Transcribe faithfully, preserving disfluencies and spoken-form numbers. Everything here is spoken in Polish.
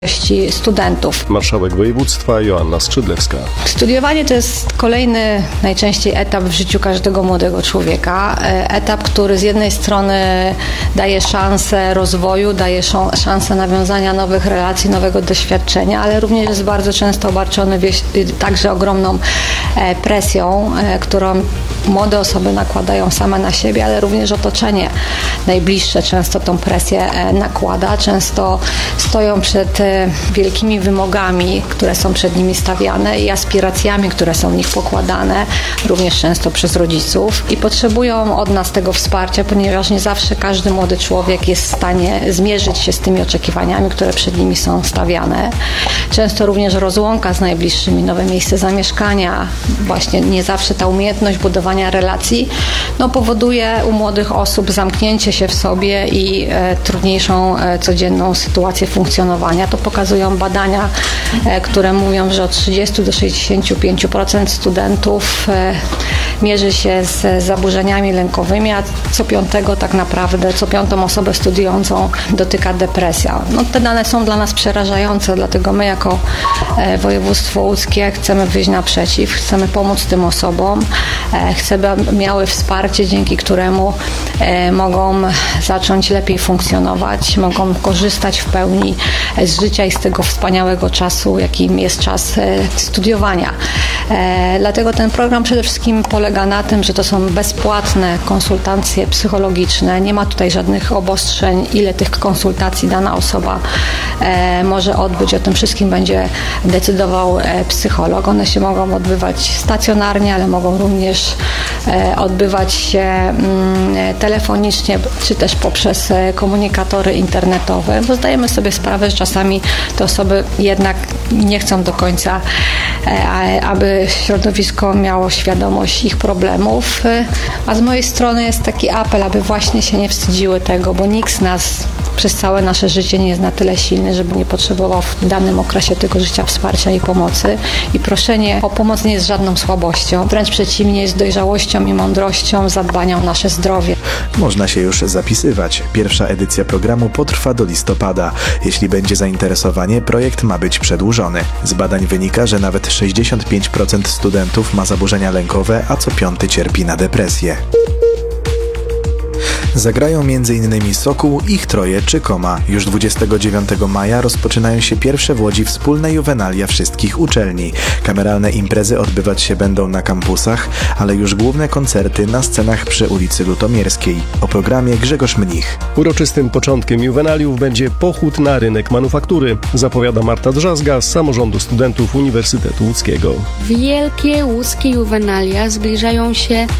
studentów. Marszałek województwa Joanna Skrzydlewska. Studiowanie to jest kolejny najczęściej etap w życiu każdego młodego człowieka. Etap, który z jednej strony daje szansę rozwoju, daje szansę nawiązania nowych relacji, nowego doświadczenia, ale również jest bardzo często obarczony także ogromną presją, którą młode osoby nakładają same na siebie, ale również otoczenie najbliższe często tą presję nakłada. Często stoją przed wielkimi wymogami, które są przed nimi stawiane i aspiracjami, które są w nich pokładane, również często przez rodziców i potrzebują od nas tego wsparcia, ponieważ nie zawsze każdy młody człowiek jest w stanie zmierzyć się z tymi oczekiwaniami, które przed nimi są stawiane. Często również rozłąka z najbliższymi, nowe miejsce zamieszkania, właśnie nie zawsze ta umiejętność budowania relacji no, powoduje u młodych osób zamknięcie się w sobie i e, trudniejszą e, codzienną sytuację funkcjonowania. To pokazują badania, e, które mówią, że od trzydziestu do sześćdziesięciu pięciu procent studentów e, mierzy się z zaburzeniami lękowymi, a co piątego tak naprawdę, co piątą osobę studiującą dotyka depresja. No, te dane są dla nas przerażające, dlatego my jako e, województwo łódzkie chcemy wyjść naprzeciw, chcemy pomóc tym osobom, e, chcemy, aby miały wsparcie, dzięki któremu e, mogą zacząć lepiej funkcjonować, mogą korzystać w pełni z życia i z tego wspaniałego czasu, jakim jest czas e, studiowania. E, dlatego ten program przede wszystkim polega na tym, że to są bezpłatne konsultacje psychologiczne. Nie ma tutaj żadnych obostrzeń, ile tych konsultacji dana osoba e, może odbyć. O tym wszystkim będzie decydował e, psycholog. One się mogą odbywać stacjonarnie, ale mogą również e, odbywać się mm, telefonicznie, czy też poprzez e, komunikatory internetowe, bo zdajemy sobie sprawę, że czasami te osoby jednak nie chcą do końca, e, aby środowisko miało świadomość ich problemów, e, a z mojej strony jest taki apel, aby właśnie się nie wstydziły tego, bo nikt z nas przez całe nasze życie nie jest na tyle silny, żeby nie potrzebował w danym okresie tego życia wsparcia i pomocy. I proszenie o pomoc nie jest żadną słabością, wręcz przeciwnie, jest dojrzałością i mądrością zadbania o nasze zdrowie. Można się już zapisywać. Pierwsza edycja programu potrwa do listopada. Jeśli będzie zainteresowanie, projekt ma być przedłużony. Z badań wynika, że nawet sześćdziesiąt pięć procent studentów ma zaburzenia lękowe, a co piąty cierpi na depresję. Zagrają między innymi Sokół, Ich Troje czy Koma. Już dwudziestego dziewiątego maja rozpoczynają się pierwsze w Łodzi wspólne juwenalia wszystkich uczelni. Kameralne imprezy odbywać się będą na kampusach, ale już główne koncerty na scenach przy ulicy Lutomierskiej. O programie Grzegorz Mnich. Uroczystym początkiem juwenaliów będzie pochód na rynek manufaktury, zapowiada Marta Drzazga z Samorządu Studentów Uniwersytetu Łódzkiego. Wielkie łódzkie juwenalia zbliżają się